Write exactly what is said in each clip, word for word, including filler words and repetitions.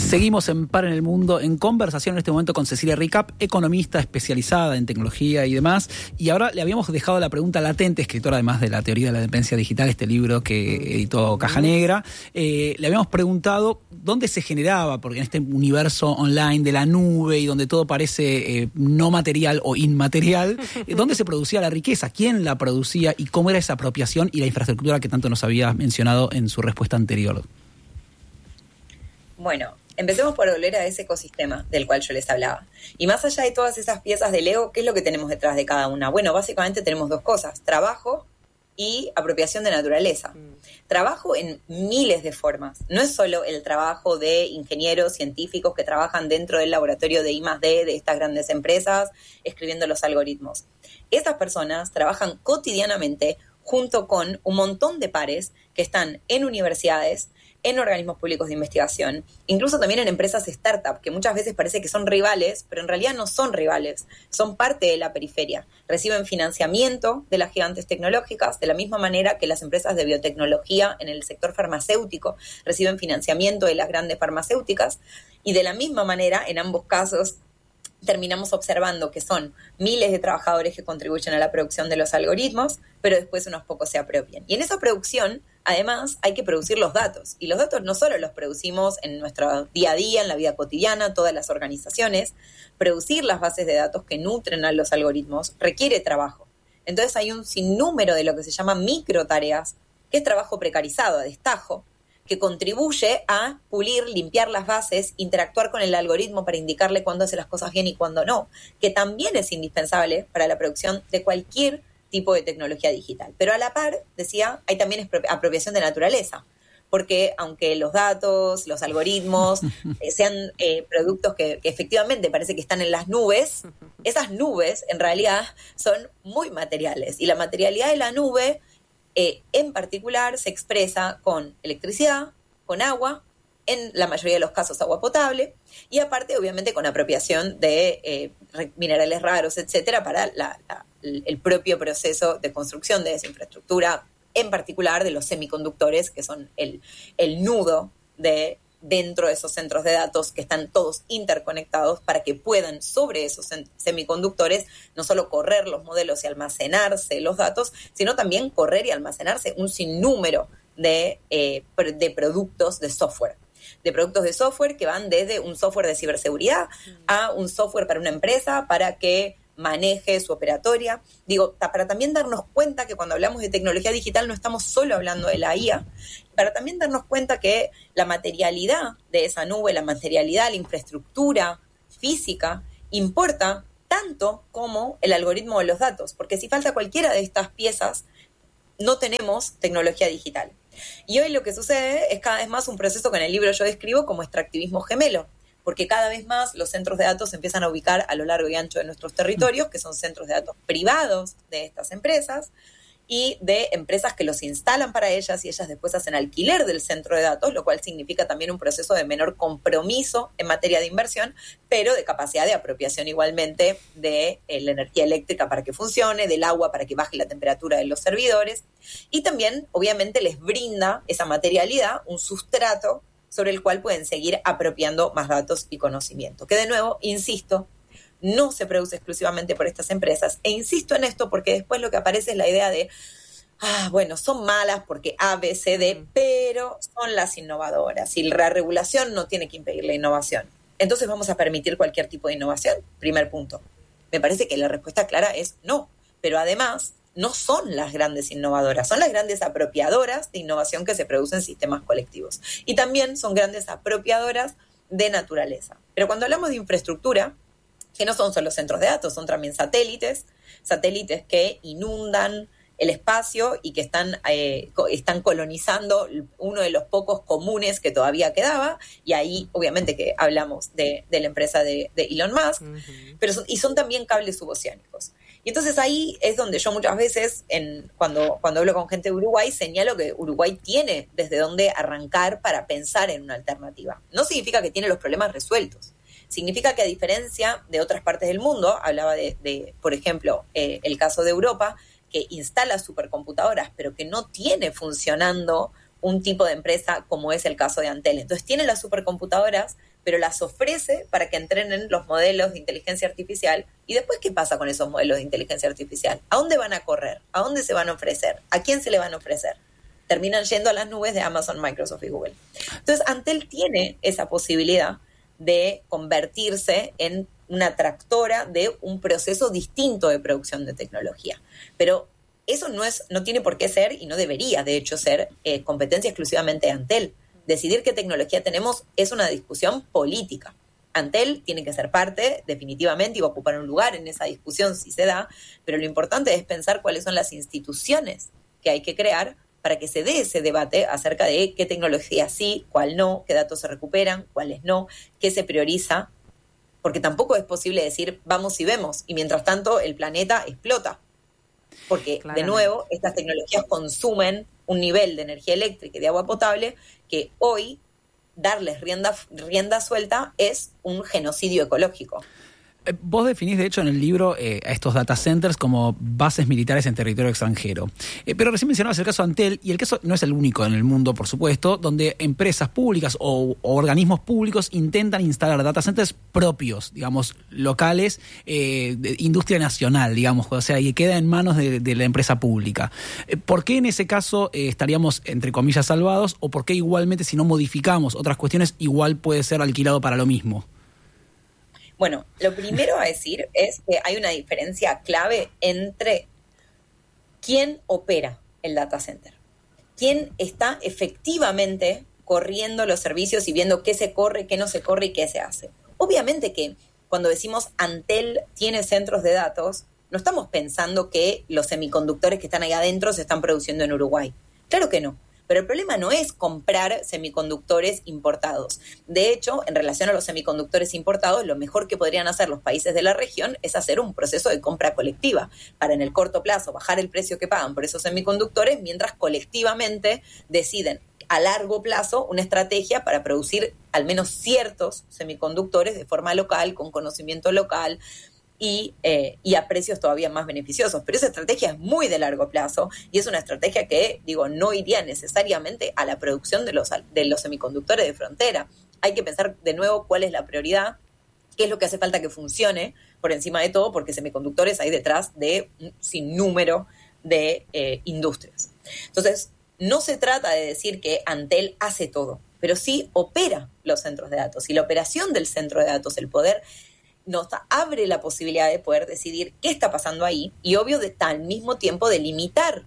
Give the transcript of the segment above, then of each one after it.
Seguimos en Par en el Mundo, en conversación en este momento con Cecilia Ricap, economista especializada en tecnología y demás. Y ahora le habíamos dejado la pregunta latente, escritora además de La teoría de la dependencia digital, este libro que editó Caja Negra. Eh, le habíamos preguntado dónde se generaba, porque en este universo online de la nube y donde todo parece eh, no material o inmaterial, eh, ¿dónde se producía la riqueza? ¿Quién la producía? ¿Y cómo era esa apropiación y la infraestructura que tanto nos había mencionado en su respuesta anterior? Bueno, empecemos por volver a ese ecosistema del cual yo les hablaba. Y más allá de todas esas piezas de Lego, ¿qué es lo que tenemos detrás de cada una? Bueno, básicamente tenemos dos cosas, trabajo y apropiación de naturaleza. Mm. Trabajo en miles de formas. No es solo el trabajo de ingenieros científicos que trabajan dentro del laboratorio de I más D de estas grandes empresas, escribiendo los algoritmos. Estas personas trabajan cotidianamente junto con un montón de pares que están en universidades, en organismos públicos de investigación, incluso también en empresas startup, que muchas veces parece que son rivales, pero en realidad no son rivales, son parte de la periferia. Reciben financiamiento de las gigantes tecnológicas, de la misma manera que las empresas de biotecnología en el sector farmacéutico reciben financiamiento de las grandes farmacéuticas, y de la misma manera, en ambos casos, terminamos observando que son miles de trabajadores que contribuyen a la producción de los algoritmos, pero después unos pocos se apropian. Y en esa producción, además, hay que producir los datos. Y los datos no solo los producimos en nuestro día a día, en la vida cotidiana, todas las organizaciones. Producir las bases de datos que nutren a los algoritmos requiere trabajo. Entonces hay un sinnúmero de lo que se llama microtareas, que es trabajo precarizado, a destajo, que contribuye a pulir, limpiar las bases, interactuar con el algoritmo para indicarle cuándo hace las cosas bien y cuándo no, que también es indispensable para la producción de cualquier tipo de tecnología digital. Pero a la par, decía, hay también apropiación de naturaleza, porque aunque los datos, los algoritmos eh, sean eh, productos que, que efectivamente parece que están en las nubes, esas nubes en realidad son muy materiales, y la materialidad de la nube Eh, en particular se expresa con electricidad, con agua, en la mayoría de los casos agua potable, y aparte obviamente con apropiación de eh, minerales raros, etcétera, para la, la, el propio proceso de construcción de esa infraestructura, en particular de los semiconductores, que son el, el nudo de dentro de esos centros de datos que están todos interconectados para que puedan sobre esos semiconductores no solo correr los modelos y almacenarse los datos, sino también correr y almacenarse un sinnúmero de, eh, de productos de software. de productos de software que van desde un software de ciberseguridad a un software para una empresa para que maneje su operatoria. Digo, para también darnos cuenta que cuando hablamos de tecnología digital no estamos solo hablando de la I A, para también darnos cuenta que la materialidad de esa nube, la materialidad, la infraestructura física, importa tanto como el algoritmo de los datos, porque si falta cualquiera de estas piezas, no tenemos tecnología digital. Y hoy lo que sucede es cada vez más un proceso que en el libro yo describo como extractivismo gemelo, porque cada vez más los centros de datos se empiezan a ubicar a lo largo y ancho de nuestros territorios, que son centros de datos privados de estas empresas y de empresas que los instalan para ellas y ellas después hacen alquiler del centro de datos, lo cual significa también un proceso de menor compromiso en materia de inversión, pero de capacidad de apropiación igualmente de eh, la energía eléctrica para que funcione, del agua para que baje la temperatura de los servidores, y también obviamente les brinda esa materialidad, un sustrato sobre el cual pueden seguir apropiando más datos y conocimiento. Que de nuevo, insisto, no se produce exclusivamente por estas empresas. E insisto en esto porque después lo que aparece es la idea de, ah, bueno, son malas porque A, B, C, D, pero son las innovadoras. Y la regulación no tiene que impedir la innovación. Entonces vamos a permitir cualquier tipo de innovación. Primer punto. Me parece que la respuesta clara es no. Pero además, no son las grandes innovadoras, son las grandes apropiadoras de innovación que se produce en sistemas colectivos. Y también son grandes apropiadoras de naturaleza. Pero cuando hablamos de infraestructura, que no son solo centros de datos, son también satélites, satélites que inundan el espacio y que están, eh, están colonizando uno de los pocos comunes que todavía quedaba, y ahí obviamente que hablamos de, de la empresa de, de Elon Musk, uh-huh. pero son, y son también cables suboceánicos. Y entonces ahí es donde yo muchas veces, en, cuando, cuando hablo con gente de Uruguay, señalo que Uruguay tiene desde dónde arrancar para pensar en una alternativa. No significa que tiene los problemas resueltos. Significa que a diferencia de otras partes del mundo, hablaba de, de por ejemplo, eh, el caso de Europa, que instala supercomputadoras, pero que no tiene funcionando un tipo de empresa como es el caso de Antel. Entonces tiene las supercomputadoras, pero las ofrece para que entrenen los modelos de inteligencia artificial. ¿Y después qué pasa con esos modelos de inteligencia artificial? ¿A dónde van a correr? ¿A dónde se van a ofrecer? ¿A quién se le van a ofrecer? Terminan yendo a las nubes de Amazon, Microsoft y Google. Entonces, Antel tiene esa posibilidad de convertirse en una tractora de un proceso distinto de producción de tecnología. Pero eso no es, no tiene por qué ser, y no debería, de hecho, ser eh, competencia exclusivamente de Antel. Decidir qué tecnología tenemos es una discusión política. Antel tiene que ser parte, definitivamente, y va a ocupar un lugar en esa discusión si se da, pero lo importante es pensar cuáles son las instituciones que hay que crear para que se dé ese debate acerca de qué tecnología sí, cuál no, qué datos se recuperan, cuáles no, qué se prioriza, porque tampoco es posible decir vamos y vemos, y mientras tanto el planeta explota, porque de nuevo estas tecnologías consumen un nivel de energía eléctrica y de agua potable que hoy darles rienda, rienda suelta es un genocidio ecológico. Vos definís, de hecho, en el libro eh, a estos data centers como bases militares en territorio extranjero. Eh, pero recién mencionabas el caso Antel, y el caso no es el único en el mundo, por supuesto, donde empresas públicas o, o organismos públicos intentan instalar data centers propios, digamos, locales, eh, de industria nacional, digamos, o sea, y queda en manos de, de la empresa pública. Eh, ¿Por qué en ese caso eh, estaríamos, entre comillas, salvados? ¿O por qué igualmente, si no modificamos otras cuestiones, igual puede ser alquilado para lo mismo? Bueno, lo primero a decir es que hay una diferencia clave entre quién opera el data center, quién está efectivamente corriendo los servicios y viendo qué se corre, qué no se corre y qué se hace. Obviamente que cuando decimos Antel tiene centros de datos, no estamos pensando que los semiconductores que están ahí adentro se están produciendo en Uruguay. Claro que no. Pero el problema no es comprar semiconductores importados. De hecho, en relación a los semiconductores importados, lo mejor que podrían hacer los países de la región es hacer un proceso de compra colectiva para en el corto plazo bajar el precio que pagan por esos semiconductores, mientras colectivamente deciden a largo plazo una estrategia para producir al menos ciertos semiconductores de forma local, con conocimiento local, Y, eh, y a precios todavía más beneficiosos. Pero esa estrategia es muy de largo plazo y es una estrategia que, digo, no iría necesariamente a la producción de los, de los semiconductores de frontera. Hay que pensar de nuevo cuál es la prioridad, qué es lo que hace falta que funcione por encima de todo, porque semiconductores hay detrás de un sinnúmero de eh, industrias. Entonces, no se trata de decir que Antel hace todo, pero sí opera los centros de datos. Y la operación del centro de datos, el poder, nos abre la posibilidad de poder decidir qué está pasando ahí y, obvio, de, al mismo tiempo de limitar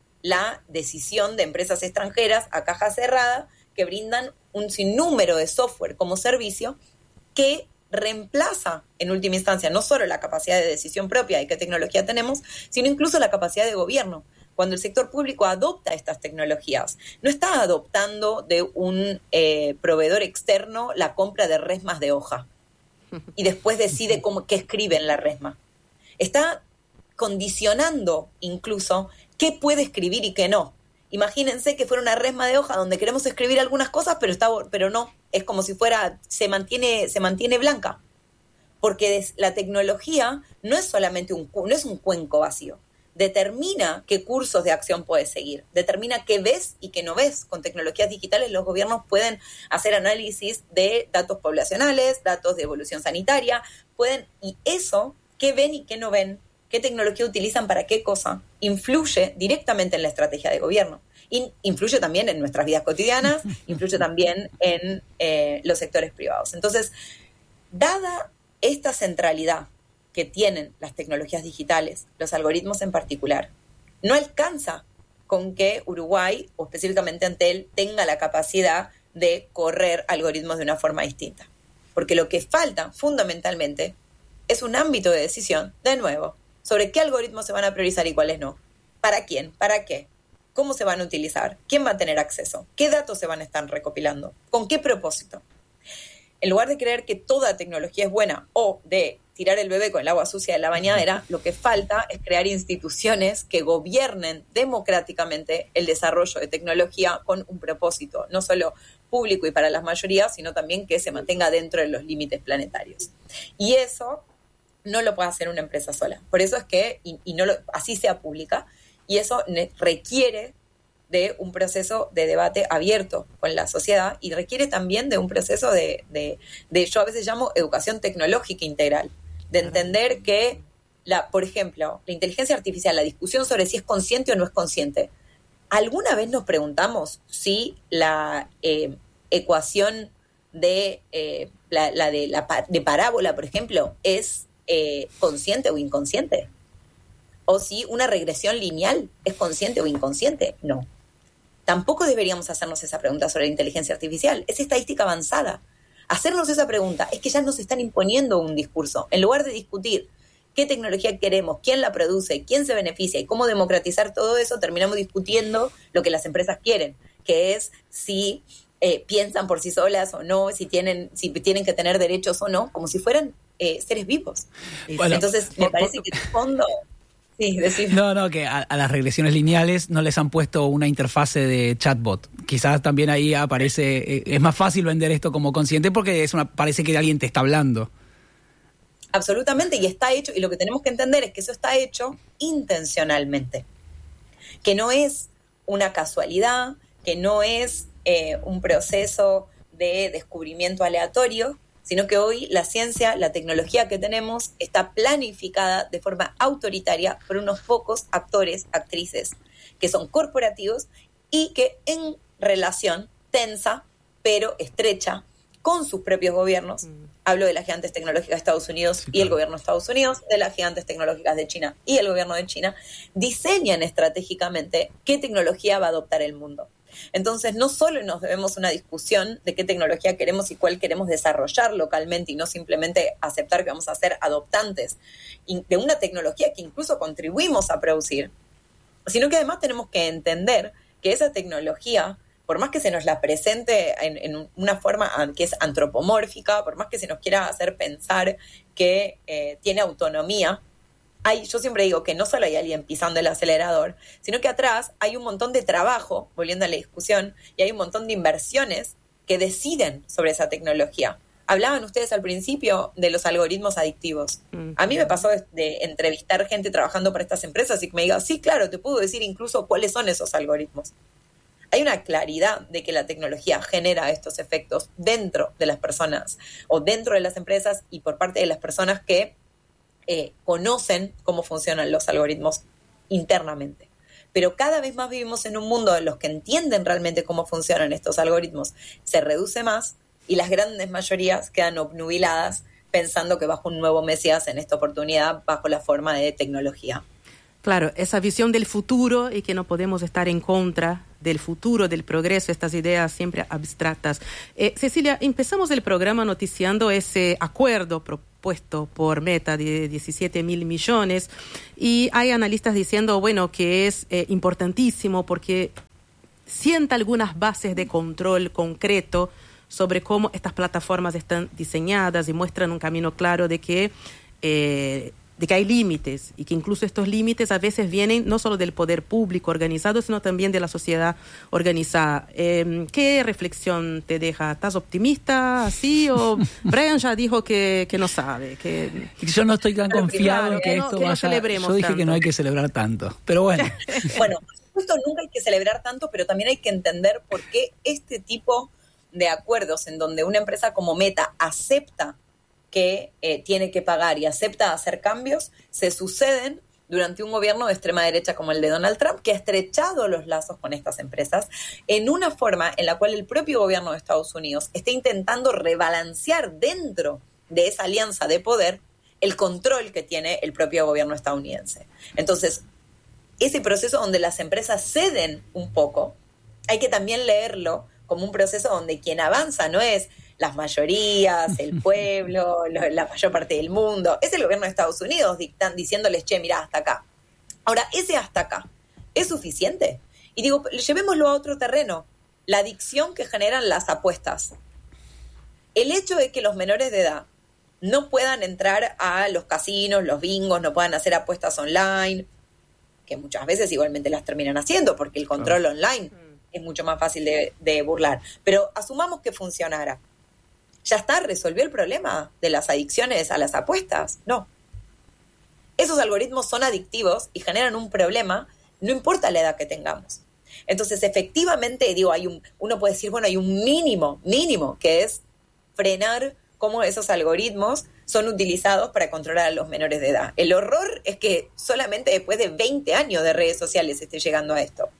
la decisión de empresas extranjeras a caja cerrada que brindan un sinnúmero de software como servicio que reemplaza, en última instancia, no solo la capacidad de decisión propia de qué tecnología tenemos, sino incluso la capacidad de gobierno. Cuando el sector público adopta estas tecnologías, no está adoptando de un eh, proveedor externo la compra de resmas de hoja y después decide cómo, qué escribe en la resma. Está condicionando incluso qué puede escribir y qué no. Imagínense que fuera una resma de hoja donde queremos escribir algunas cosas, pero está, pero no, es como si fuera, se mantiene, se mantiene blanca. Porque la tecnología no es solamente un, no es un cuenco vacío. Determina qué cursos de acción puedes seguir, determina qué ves y qué no ves. Con tecnologías digitales los gobiernos pueden hacer análisis de datos poblacionales, datos de evolución sanitaria, pueden, y eso, qué ven y qué no ven, qué tecnología utilizan para qué cosa, influye directamente en la estrategia de gobierno. Y influye también en nuestras vidas cotidianas, influye también en eh, los sectores privados. Entonces, dada esta centralidad que tienen las tecnologías digitales, los algoritmos en particular, no alcanza con que Uruguay, o específicamente Antel, tenga la capacidad de correr algoritmos de una forma distinta. Porque lo que falta, fundamentalmente, es un ámbito de decisión, de nuevo, sobre qué algoritmos se van a priorizar y cuáles no. ¿Para quién? ¿Para qué? ¿Cómo se van a utilizar? ¿Quién va a tener acceso? ¿Qué datos se van a estar recopilando? ¿Con qué propósito? En lugar de creer que toda tecnología es buena o de tirar el bebé con el agua sucia de la bañadera, lo que falta es crear instituciones que gobiernen democráticamente el desarrollo de tecnología con un propósito, no solo público y para las mayorías, sino también que se mantenga dentro de los límites planetarios. Y eso no lo puede hacer una empresa sola. Por eso es que, y, y no lo, así sea pública, y eso requiere de un proceso de debate abierto con la sociedad y requiere también de un proceso de, de, de yo a veces llamo educación tecnológica integral, de entender que, la, por ejemplo, la inteligencia artificial, la discusión sobre si es consciente o no es consciente. ¿Alguna vez nos preguntamos si la eh, ecuación de, eh, la, la de, la, de parábola, por ejemplo, es eh, consciente o inconsciente? ¿O si una regresión lineal es consciente o inconsciente? No. Tampoco deberíamos hacernos esa pregunta sobre la inteligencia artificial. Es estadística avanzada. Hacernos esa pregunta es que ya nos están imponiendo un discurso. En lugar de discutir qué tecnología queremos, quién la produce, quién se beneficia y cómo democratizar todo eso, terminamos discutiendo lo que las empresas quieren, que es si eh, piensan por sí solas o no, si tienen, si tienen que tener derechos o no, como si fueran eh, seres vivos. Bueno, Entonces, me por, parece por... que en fondo... Sí, no, no, que a, a las regresiones lineales no les han puesto una interfase de chatbot. Quizás también ahí aparece, eh, es más fácil vender esto como consciente porque es una, parece que alguien te está hablando. Absolutamente, y está hecho, y lo que tenemos que entender es que eso está hecho intencionalmente. Que no es una casualidad, que no es eh, un proceso de descubrimiento aleatorio, sino que hoy la ciencia, la tecnología que tenemos está planificada de forma autoritaria por unos pocos actores, actrices, que son corporativos y que en relación tensa, pero estrecha, con sus propios gobiernos, mm. hablo de las gigantes tecnológicas de Estados Unidos sí, y claro. el gobierno de Estados Unidos, de las gigantes tecnológicas de China y el gobierno de China, diseñan estratégicamente qué tecnología va a adoptar el mundo. Entonces, no solo nos debemos una discusión de qué tecnología queremos y cuál queremos desarrollar localmente y no simplemente aceptar que vamos a ser adoptantes de una tecnología que incluso contribuimos a producir, sino que además tenemos que entender que esa tecnología, por más que se nos la presente en, en una forma que es antropomórfica, por más que se nos quiera hacer pensar que eh, tiene autonomía, Hay, yo siempre digo que no solo hay alguien pisando el acelerador, sino que atrás hay un montón de trabajo, volviendo a la discusión, y hay un montón de inversiones que deciden sobre esa tecnología. Hablaban ustedes al principio de los algoritmos adictivos. A mí me pasó de, de entrevistar gente trabajando para estas empresas y que me diga, sí, claro, te puedo decir incluso cuáles son esos algoritmos. Hay una claridad de que la tecnología genera estos efectos dentro de las personas o dentro de las empresas y por parte de las personas que Eh, conocen cómo funcionan los algoritmos internamente. Pero cada vez más vivimos en un mundo en los que entienden realmente cómo funcionan estos algoritmos. Se reduce más y las grandes mayorías quedan obnubiladas pensando que bajo un nuevo Mesías, en esta oportunidad, bajo la forma de tecnología. Claro, esa visión del futuro y que no podemos estar en contra del futuro, del progreso, estas ideas siempre abstractas. Eh, Cecilia, empezamos el programa noticiando ese acuerdo propuesto por Meta de diecisiete mil millones y hay analistas diciendo, bueno, que es eh, importantísimo porque sienta algunas bases de control concreto sobre cómo estas plataformas están diseñadas y muestran un camino claro de que eh, de que hay límites y que incluso estos límites a veces vienen no solo del poder público organizado, sino también de la sociedad organizada. Eh, ¿Qué reflexión te deja? ¿Estás optimista así o Brian ya dijo que, que no sabe? Que... Yo no estoy tan confiado en que, que no, esto que vaya... No Yo dije tanto. Que no hay que celebrar tanto, pero bueno. Bueno, justo nunca hay que celebrar tanto, pero también hay que entender por qué este tipo de acuerdos en donde una empresa como Meta acepta que eh, tiene que pagar y acepta hacer cambios, se suceden durante un gobierno de extrema derecha como el de Donald Trump, que ha estrechado los lazos con estas empresas en una forma en la cual el propio gobierno de Estados Unidos está intentando rebalancear dentro de esa alianza de poder el control que tiene el propio gobierno estadounidense. Entonces, ese proceso donde las empresas ceden un poco, hay que también leerlo como un proceso donde quien avanza no es las mayorías, el pueblo, lo, la mayor parte del mundo. Es el gobierno de Estados Unidos dictan, diciéndoles, che, mirá, hasta acá. Ahora, ese hasta acá, ¿es suficiente? Y digo, llevémoslo a otro terreno. La adicción que generan las apuestas. El hecho de que los menores de edad no puedan entrar a los casinos, los bingos, no puedan hacer apuestas online, que muchas veces igualmente las terminan haciendo, porque el control claro. online es mucho más fácil de, de burlar. Pero asumamos que funcionara. ¿Ya está? ¿Resolvió el problema de las adicciones a las apuestas? No. Esos algoritmos son adictivos y generan un problema, no importa la edad que tengamos. Entonces, efectivamente, digo, hay un, uno puede decir, bueno, hay un mínimo, mínimo, que es frenar cómo esos algoritmos son utilizados para controlar a los menores de edad. El horror es que solamente después de veinte años de redes sociales se esté llegando a esto.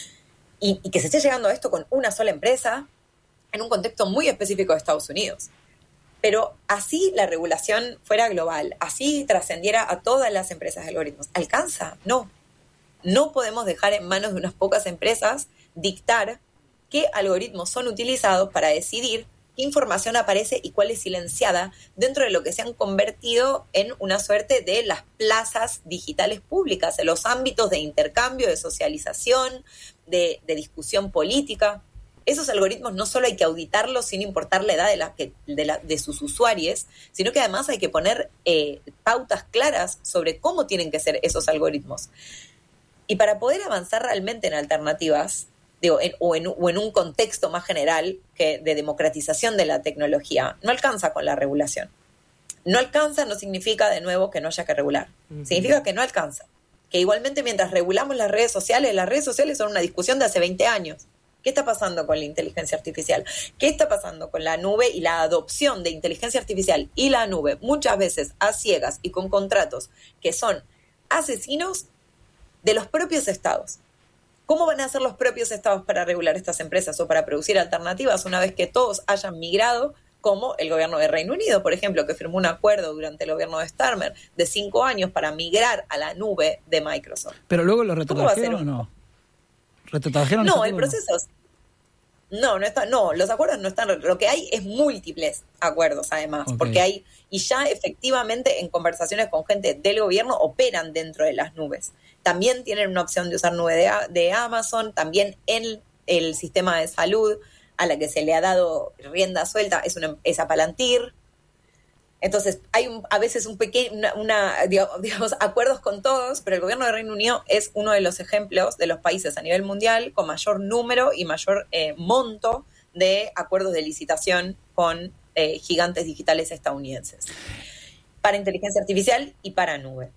Y, y que se esté llegando a esto con una sola empresa en un contexto muy específico de Estados Unidos. Pero así la regulación fuera global, así trascendiera a todas las empresas de algoritmos. ¿Alcanza? No. No podemos dejar en manos de unas pocas empresas dictar qué algoritmos son utilizados para decidir qué información aparece y cuál es silenciada dentro de lo que se han convertido en una suerte de las plazas digitales públicas, en los ámbitos de intercambio, de socialización, de, de discusión política. Esos algoritmos no solo hay que auditarlos sin importar la edad de, la, de, la, de sus usuarios, sino que además hay que poner eh, pautas claras sobre cómo tienen que ser esos algoritmos. Y para poder avanzar realmente en alternativas, digo, en, o, en, o en un contexto más general que de democratización de la tecnología, no alcanza con la regulación. No alcanza no significa, de nuevo, que no haya que regular. Uh-huh. Significa que no alcanza. Que igualmente mientras regulamos las redes sociales, las redes sociales son una discusión de hace veinte años. ¿Qué está pasando con la inteligencia artificial? ¿Qué está pasando con la nube y la adopción de inteligencia artificial y la nube, muchas veces a ciegas y con contratos que son asesinos de los propios estados? ¿Cómo van a hacer los propios estados para regular estas empresas o para producir alternativas una vez que todos hayan migrado, como el gobierno de Reino Unido, por ejemplo, que firmó un acuerdo durante el gobierno de Starmer de cinco años para migrar a la nube de Microsoft? ¿Pero luego lo retrotrajeron o no? ¿Retrotrajeron? No, el proceso... No, no está, no, los acuerdos no están, lo que hay es múltiples acuerdos además, okay. Porque hay, y ya efectivamente en conversaciones con gente del gobierno operan dentro de las nubes. También tienen una opción de usar nube de, de Amazon, también en el sistema de salud a la que se le ha dado rienda suelta es, una, es a Palantir. Entonces, hay un, a veces un pequeño, una, una, digamos, acuerdos con todos, pero el gobierno de Reino Unido es uno de los ejemplos de los países a nivel mundial con mayor número y mayor eh, monto de acuerdos de licitación con eh, gigantes digitales estadounidenses para inteligencia artificial y para nube.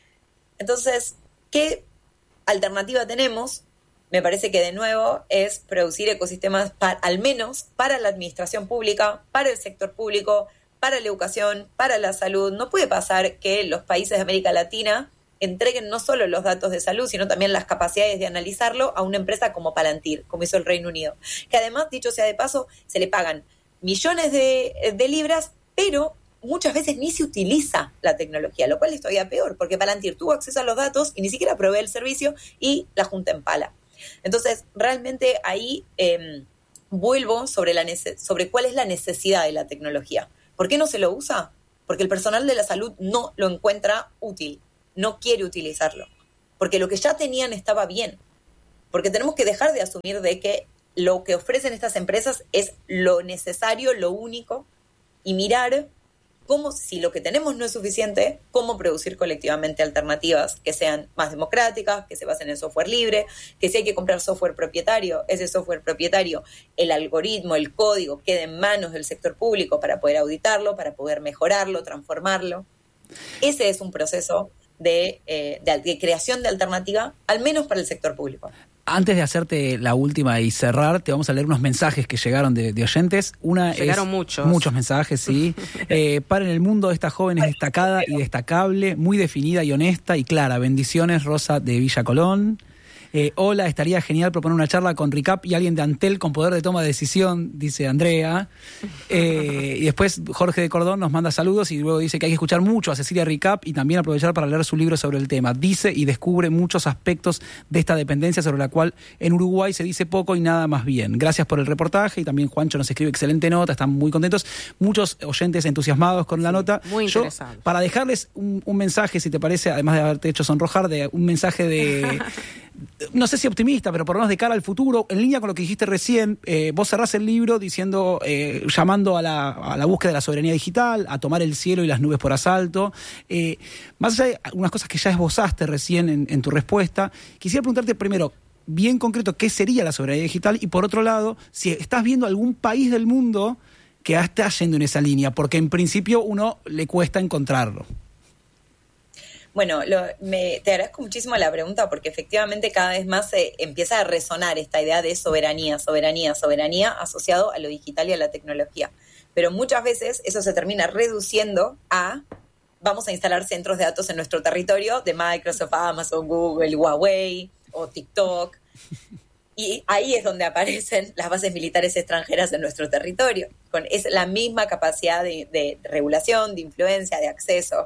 Entonces, ¿qué alternativa tenemos? Me parece que de nuevo es producir ecosistemas para, al menos para la administración pública, para el sector público, para la educación, para la salud. No puede pasar que los países de América Latina entreguen no solo los datos de salud, sino también las capacidades de analizarlo a una empresa como Palantir, como hizo el Reino Unido. Que además, dicho sea de paso, se le pagan millones de, de libras, pero muchas veces ni se utiliza la tecnología, lo cual es todavía peor, porque Palantir tuvo acceso a los datos y ni siquiera provee el servicio y la junta en pala. Entonces, realmente ahí eh, vuelvo sobre, la nece- sobre cuál es la necesidad de la tecnología. ¿Por qué no se lo usa? Porque el personal de la salud no lo encuentra útil, no quiere utilizarlo. Porque lo que ya tenían estaba bien. Porque tenemos que dejar de asumir de que lo que ofrecen estas empresas es lo necesario, lo único, y mirar cómo, si lo que tenemos no es suficiente, cómo producir colectivamente alternativas que sean más democráticas, que se basen en software libre, que si hay que comprar software propietario, ese software propietario, el algoritmo, el código, quede en manos del sector público para poder auditarlo, para poder mejorarlo, transformarlo. Ese es un proceso de, eh, de, de creación de alternativa, al menos para el sector público. Antes de hacerte la última y cerrar, te vamos a leer unos mensajes que llegaron de, de oyentes. Una Llegaron es, muchos. Muchos mensajes, sí. eh, para en el mundo, esta joven es destacada y destacable, muy definida y honesta y clara. Bendiciones, Rosa de Villa Colón. Eh, hola, estaría genial proponer una charla con Ricap y alguien de Antel con poder de toma de decisión, dice Andrea. Eh, y después Jorge de Cordón nos manda saludos y luego dice que hay que escuchar mucho a Cecilia Ricap y también aprovechar para leer su libro sobre el tema. Dice y descubre muchos aspectos de esta dependencia sobre la cual en Uruguay se dice poco y nada más bien. Gracias por el reportaje y también Juancho nos escribe excelente nota, están muy contentos. Muchos oyentes entusiasmados con la sí, nota. Muy interesante. Para dejarles un, un mensaje, si te parece, además de haberte hecho sonrojar, de un mensaje de... no sé si optimista, pero por lo menos de cara al futuro, en línea con lo que dijiste recién, eh, vos cerrás el libro diciendo, eh, llamando a la, a la búsqueda de la soberanía digital, a tomar el cielo y las nubes por asalto. Eh, más allá de algunas cosas que ya esbozaste recién en, en tu respuesta, quisiera preguntarte primero, bien concreto, ¿qué sería la soberanía digital? Y por otro lado, si estás viendo algún país del mundo que está yendo en esa línea, porque en principio uno le cuesta encontrarlo. Bueno, lo, me, te agradezco muchísimo la pregunta porque efectivamente cada vez más se empieza a resonar esta idea de soberanía, soberanía, soberanía asociado a lo digital y a la tecnología. Pero muchas veces eso se termina reduciendo a vamos a instalar centros de datos en nuestro territorio de Microsoft, Amazon, Google, Huawei o TikTok. Y ahí es donde aparecen las bases militares extranjeras en nuestro territorio, con es la misma capacidad de, de regulación, de influencia, de acceso.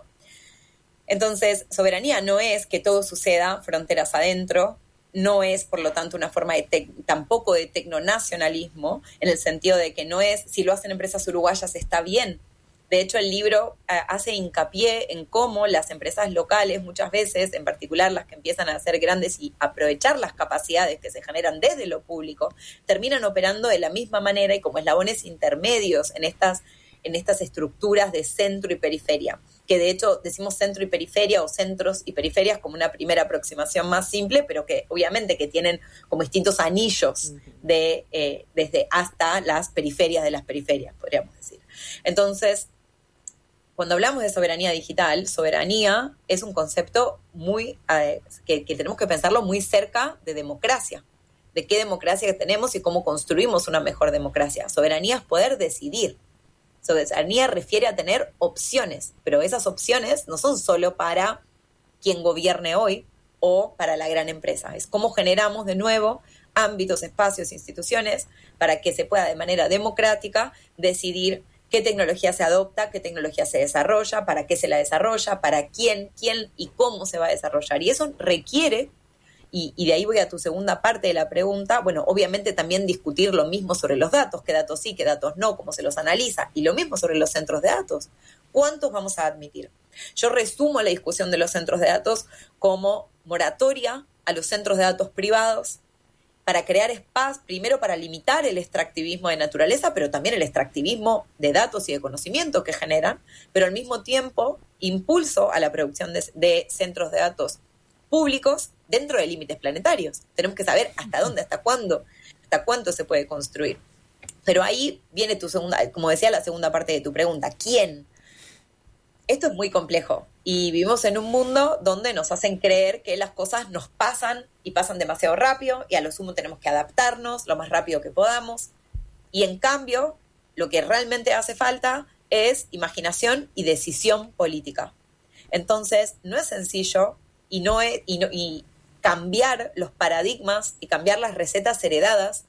Entonces, soberanía no es que todo suceda fronteras adentro, no es, por lo tanto, una forma de te- tampoco de tecnonacionalismo, en el sentido de que no es, si lo hacen empresas uruguayas está bien. De hecho, el libro uh, hace hincapié en cómo las empresas locales, muchas veces, en particular las que empiezan a ser grandes y aprovechar las capacidades que se generan desde lo público, terminan operando de la misma manera y como eslabones intermedios en estas, en estas estructuras de centro y periferia. Que de hecho decimos centro y periferia o centros y periferias como una primera aproximación más simple, pero que obviamente que tienen como distintos anillos de, eh, desde hasta las periferias de las periferias, podríamos decir. Entonces, cuando hablamos de soberanía digital, soberanía es un concepto muy eh, que, que tenemos que pensarlo muy cerca de democracia, de qué democracia tenemos y cómo construimos una mejor democracia. Soberanía es poder decidir. Soberanía refiere a tener opciones, pero esas opciones no son solo para quien gobierne hoy o para la gran empresa. Es cómo generamos de nuevo ámbitos, espacios, instituciones para que se pueda de manera democrática decidir qué tecnología se adopta, qué tecnología se desarrolla, para qué se la desarrolla, para quién, quién y cómo se va a desarrollar. Y eso requiere, y, y de ahí voy a tu segunda parte de la pregunta, bueno, obviamente también discutir lo mismo sobre los datos, qué datos sí, qué datos no, cómo se los analiza, y lo mismo sobre los centros de datos. ¿Cuántos vamos a admitir? Yo resumo la discusión de los centros de datos como moratoria a los centros de datos privados, para crear espacio, primero para limitar el extractivismo de naturaleza, pero también el extractivismo de datos y de conocimiento que generan, pero al mismo tiempo impulso a la producción de, de centros de datos públicos dentro de límites planetarios. Tenemos que saber hasta dónde, hasta cuándo, hasta cuánto se puede construir. Pero ahí viene tu segunda, como decía, la segunda parte de tu pregunta, ¿quién? Esto es muy complejo y vivimos en un mundo donde nos hacen creer que las cosas nos pasan y pasan demasiado rápido y a lo sumo tenemos que adaptarnos lo más rápido que podamos. Y en cambio, lo que realmente hace falta es imaginación y decisión política. Entonces, no es sencillo y, no es, y, no, y cambiar los paradigmas y cambiar las recetas heredadas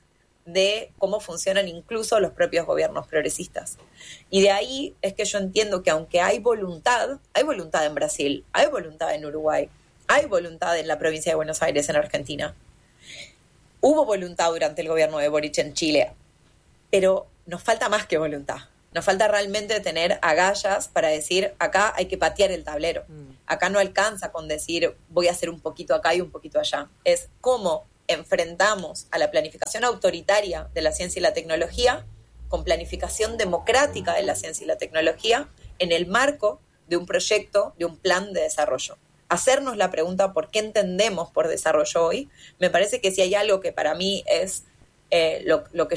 de cómo funcionan incluso los propios gobiernos progresistas. Y de ahí es que yo entiendo que aunque hay voluntad, hay voluntad en Brasil, hay voluntad en Uruguay, hay voluntad en la provincia de Buenos Aires, en Argentina. Hubo voluntad durante el gobierno de Boric en Chile, pero nos falta más que voluntad. Nos falta realmente tener agallas para decir, acá hay que patear el tablero. Acá no alcanza con decir, voy a hacer un poquito acá y un poquito allá. Es cómo enfrentamos a la planificación autoritaria de la ciencia y la tecnología con planificación democrática de la ciencia y la tecnología en el marco de un proyecto, de un plan de desarrollo. Hacernos la pregunta por qué entendemos por desarrollo hoy, me parece que si hay algo que para mí es eh, lo, lo que